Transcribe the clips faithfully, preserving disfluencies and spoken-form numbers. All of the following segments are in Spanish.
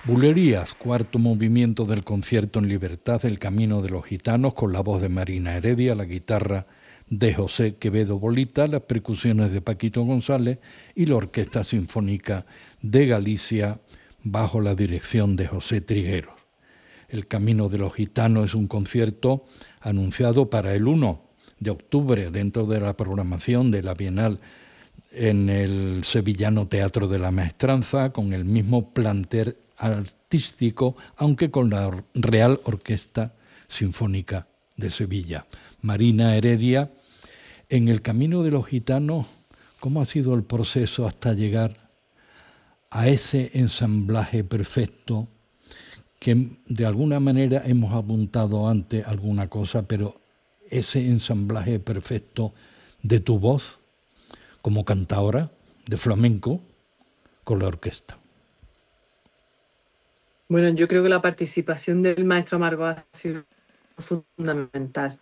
Bulerías, cuarto movimiento del concierto en libertad, El Camino de los Gitanos, con la voz de Marina Heredia, la guitarra de José Quevedo Bolita, las percusiones de Paquito González y la Orquesta Sinfónica de Galicia bajo la dirección de José Trigueros. El Camino de los Gitanos es un concierto anunciado para el uno de octubre dentro de la programación de la Bienal en el Sevillano Teatro de la Maestranza, con el mismo plantel artístico, aunque con la Real Orquesta Sinfónica de Sevilla. Marina Heredia, en El Camino de los Gitanos, ¿cómo ha sido el proceso hasta llegar a ese ensamblaje perfecto que de alguna manera hemos apuntado antes alguna cosa, pero ese ensamblaje perfecto de tu voz como cantadora de flamenco con la orquesta? Bueno, yo creo que la participación del maestro Amargo ha sido fundamental,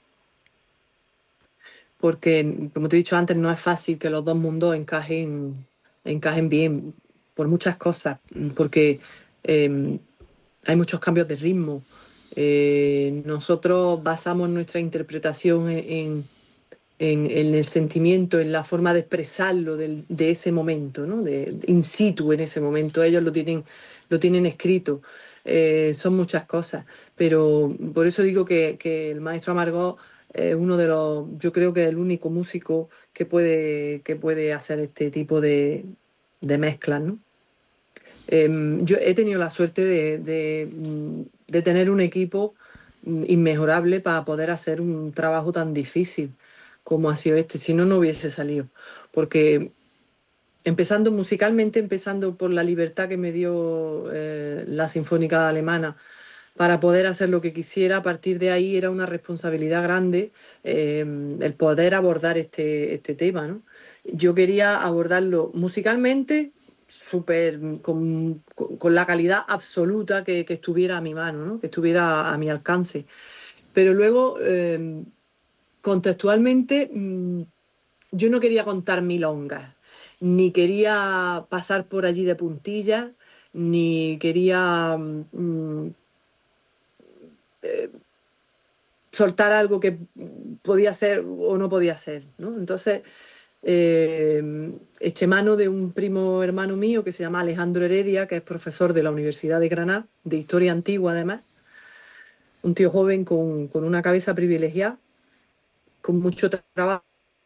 porque, como te he dicho antes, no es fácil que los dos mundos encajen, encajen bien por muchas cosas, porque eh, hay muchos cambios de ritmo. Eh, nosotros basamos nuestra interpretación en, en, en el sentimiento, en la forma de expresarlo del, de ese momento, ¿no? De, de in situ en ese momento. Ellos lo tienen, lo tienen escrito. Eh, son muchas cosas, pero por eso digo que, que el maestro Amargós es uno de los, yo creo que es el único músico que puede, que puede hacer este tipo de, de mezclas, ¿no? Eh, yo he tenido la suerte de, de, de tener un equipo inmejorable para poder hacer un trabajo tan difícil como ha sido este, si no, no hubiese salido. Porque empezando musicalmente, empezando por la libertad que me dio eh, la Sinfónica Alemana para poder hacer lo que quisiera, a partir de ahí era una responsabilidad grande eh, el poder abordar este, este tema, ¿no? Yo quería abordarlo musicalmente súper con, con, con la calidad absoluta que, que estuviera a mi mano, ¿no? Que estuviera a mi alcance. Pero luego, eh, contextualmente, mmm, yo no quería contar milongas, ni quería pasar por allí de puntillas, ni quería mmm, eh, soltar algo que podía ser o no podía ser, ¿no? Entonces, eh, eché mano de un primo hermano mío que se llama Alejandro Heredia, que es profesor de la Universidad de Granada, de Historia Antigua además, un tío joven con, con una cabeza privilegiada, con mucho tra trabajo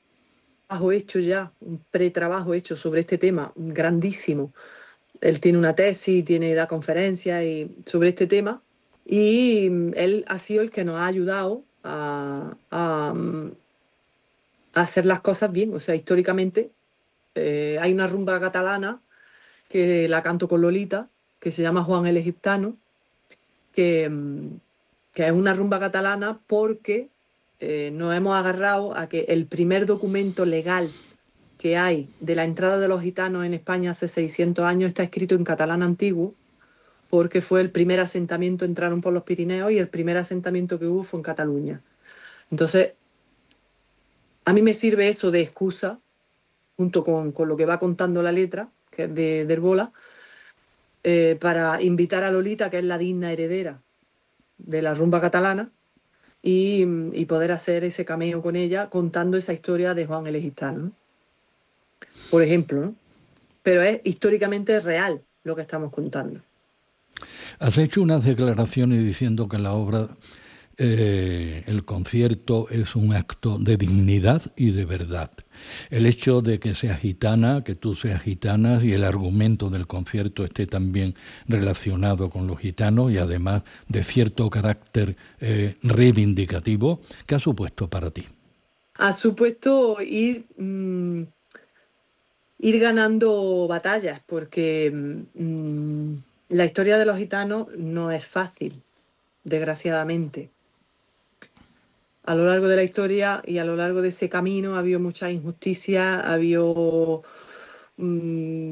hecho ya, un pretrabajo hecho sobre este tema, grandísimo. Él tiene una tesis, tiene, da conferencias y, sobre este tema, y él ha sido el que nos ha ayudado a, a, a hacer las cosas bien. O sea, históricamente eh, hay una rumba catalana que la canto con Lolita, que se llama Juan el Egiptano, que, que es una rumba catalana porque eh, nos hemos agarrado a que el primer documento legal que hay de la entrada de los gitanos en España hace seiscientos años está escrito en catalán antiguo, porque fue el primer asentamiento, entraron por los Pirineos y el primer asentamiento que hubo fue en Cataluña. Entonces, a mí me sirve eso de excusa, junto con, con lo que va contando la letra, que es de, de Herbola, eh, para invitar a Lolita, que es la digna heredera de la rumba catalana, y, y poder hacer ese cameo con ella contando esa historia de Juan el Egiptano, ¿no? Por ejemplo, ¿no? Pero es históricamente real lo que estamos contando. Has hecho unas declaraciones diciendo que la obra, eh, el concierto, es un acto de dignidad y de verdad. El hecho de que seas gitana, que tú seas gitana y el argumento del concierto esté también relacionado con los gitanos y además de cierto carácter eh, reivindicativo, ¿qué ha supuesto para ti? Ha supuesto ir, mmm, ir ganando batallas, porque mmm, la historia de los gitanos no es fácil, desgraciadamente. A lo largo de la historia y a lo largo de ese camino ha habido mucha injusticia, ha habido mmm,